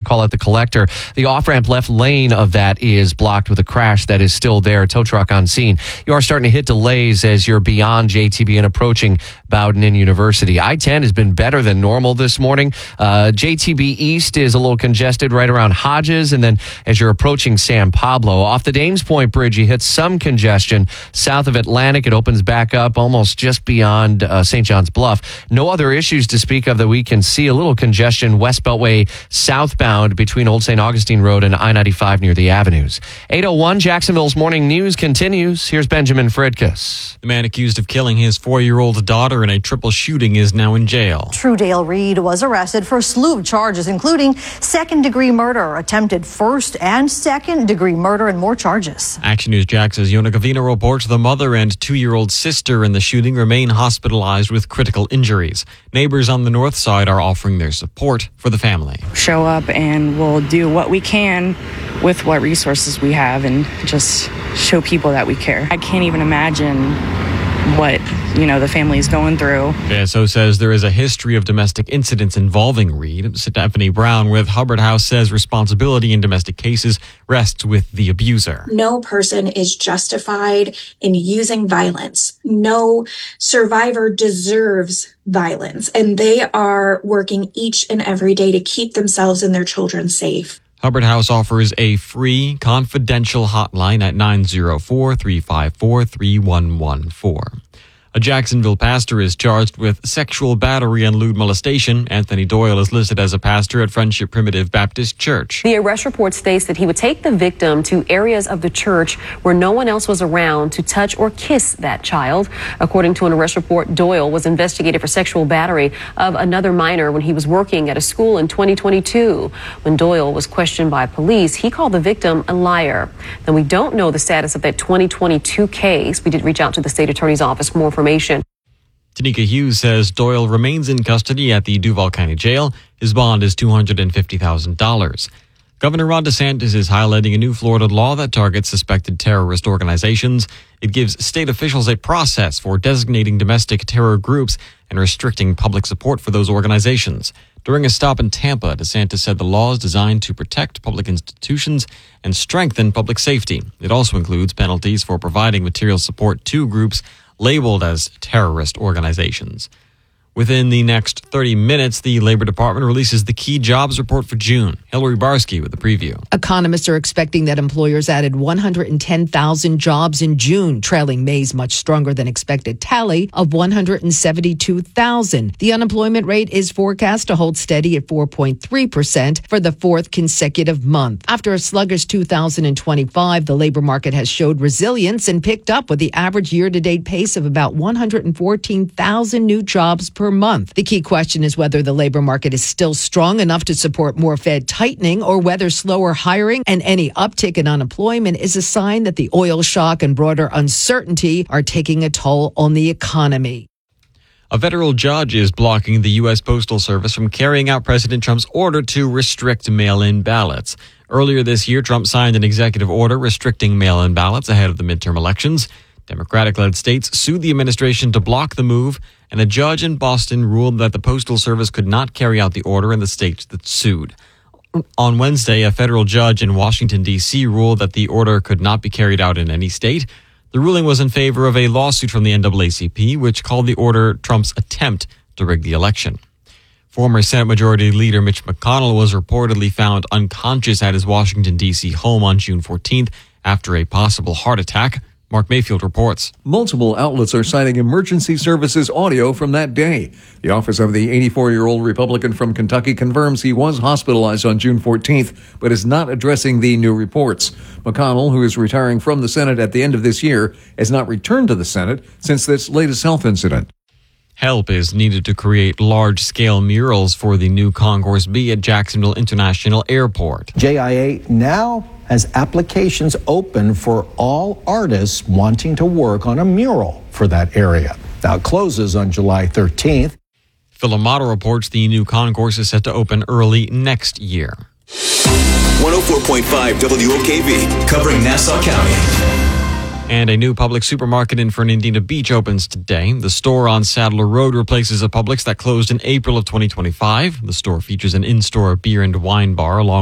call it the collector. The off-ramp left lane of that is blocked with a crash that is still there. Tow truck on scene. You are starting to hit delays as you're beyond JTB and approaching Bowdoin and University. I-10 has been better than normal this morning. JTB East is a little congested right around Hodges, and then as you're approaching San Pablo. Off the Dames Point Bridge, you hit some congestion. South of Atlantic, it opens back up almost just beyond St. John's Bluff. No other issues to speak of that we can see. A little congestion West Beltway southbound between Old St. Augustine Road and I-95 near the avenues. 8:01, Jacksonville's Morning News continues. Here's Benjamin Fridkus. The man accused of killing his 4-year-old daughter in a triple shooting is now in jail. Trudale Reed was arrested for a slew of charges, including second-degree murder, attempted first and second-degree murder, and more charges. Action News Jax's Yona Gavina reports the mother and 2-year-old sister in the shooting remain hospitalized with critical injuries. Neighbors on the north side are offering their support for the family. Show up and we'll do what we can with what resources we have and just show people that we care. I can't even imagine what, the family is going through. JSO says there is a history of domestic incidents involving Reed. Stephanie Brown with Hubbard House says responsibility in domestic cases rests with the abuser. No person is justified in using violence. No survivor deserves violence, and they are working each and every day to keep themselves and their children safe. Hubbard House offers a free confidential hotline at 904-354-3114. A Jacksonville pastor is charged with sexual battery and lewd molestation. Anthony Doyle is listed as a pastor at Friendship Primitive Baptist Church. The arrest report states that he would take the victim to areas of the church where no one else was around to touch or kiss that child. According to an arrest report, Doyle was investigated for sexual battery of another minor when he was working at a school in 2022. When Doyle was questioned by police, he called the victim a liar. Now, we don't know the status of that 2022 case. We did reach out to the state attorney's office for more information. Tanika Hughes says Doyle remains in custody at the Duval County Jail. His bond is $250,000. Governor Ron DeSantis is highlighting a new Florida law that targets suspected terrorist organizations. It gives state officials a process for designating domestic terror groups and restricting public support for those organizations. During a stop in Tampa, DeSantis said the law is designed to protect public institutions and strengthen public safety. It also includes penalties for providing material support to groups labeled as terrorist organizations. Within the next 30 minutes, the Labor Department releases the key jobs report for June. Hillary Barsky with the preview. Economists are expecting that employers added 110,000 jobs in June, trailing May's much stronger than expected tally of 172,000. The unemployment rate is forecast to hold steady at 4.3% for the fourth consecutive month. After a sluggish 2025, the labor market has showed resilience and picked up with the average year-to-date pace of about 114,000 new jobs per month. The key question is whether the labor market is still strong enough to support more Fed tightening or whether slower hiring and any uptick in unemployment is a sign that the oil shock and broader uncertainty are taking a toll on the economy. A federal judge is blocking the U.S. Postal Service from carrying out President Trump's order to restrict mail-in ballots. Earlier this year, Trump signed an executive order restricting mail-in ballots ahead of the midterm elections. Democratic-led states sued the administration to block the move, and a judge in Boston ruled that the Postal Service could not carry out the order in the states that sued. On Wednesday, a federal judge in Washington, D.C. ruled that the order could not be carried out in any state. The ruling was in favor of a lawsuit from the NAACP, which called the order Trump's attempt to rig the election. Former Senate Majority Leader Mitch McConnell was reportedly found unconscious at his Washington, D.C. home on June 14th after a possible heart attack. Mark Mayfield reports. Multiple outlets are citing emergency services audio from that day. The office of the 84-year-old Republican from Kentucky confirms he was hospitalized on June 14th, but is not addressing the new reports. McConnell, who is retiring from the Senate at the end of this year, has not returned to the Senate since this latest health incident. Help is needed to create large-scale murals for the new Concourse B at Jacksonville International Airport. JIA now has applications open for all artists wanting to work on a mural for that area. Now it closes on July 13th. Phil Amato reports the new concourse is set to open early next year. 104.5 WOKV, covering Nassau County. And a new Publix supermarket in Fernandina Beach opens today. The store on Sadler Road replaces a Publix that closed in April of 2025. The store features an in-store beer and wine bar along